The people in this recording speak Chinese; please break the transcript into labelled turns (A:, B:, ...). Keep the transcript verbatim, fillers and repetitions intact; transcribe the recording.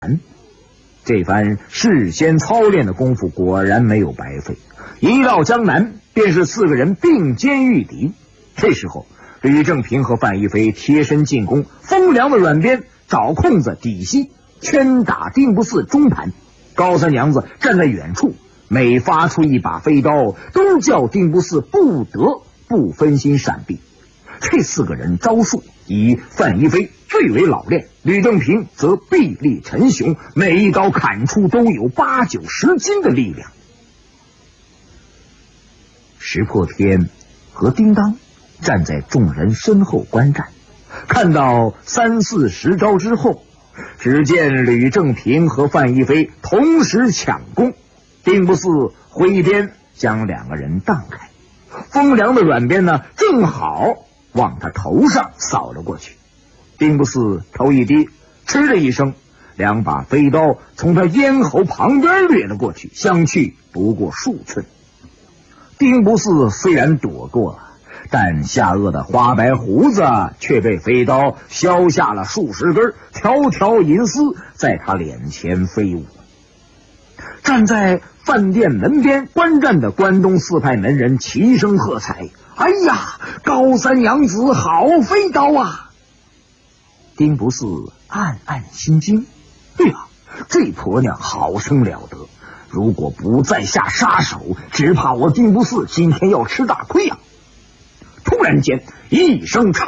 A: 这番事先操练的功夫果然没有白费，一到江南便是四个人并肩御敌。这时候吕正平和范一飞贴身进攻，风凉的软鞭找空子底细，圈打丁不四中盘。高三娘子站在远处，每发出一把飞刀，都叫丁不四不得不分心闪避。这四个人招数以范一飞最为老练，吕正平则臂力沉雄，每一刀砍出都有八九十斤的力量。石破天和叮当站在众人身后观战，看到三四十招之后，只见吕正平和范一飞同时抢攻，丁不四挥鞭将两个人荡开，风凉的软鞭呢正好往他头上扫了过去。丁不四头一低，嗤的一声，两把飞刀从他咽喉旁边掠了过去，相去不过数寸。丁不四虽然躲过了，但下颚的花白胡子却被飞刀削下了数十根，条条银丝在他脸前飞舞。站在饭店门边观战的关东四派门人齐声喝彩：哎呀，高三娘子好飞刀啊！丁不四暗暗心惊，对呀，这婆娘好生了得，如果不再下杀手，只怕我丁不四今天要吃大亏呀！突然间一声长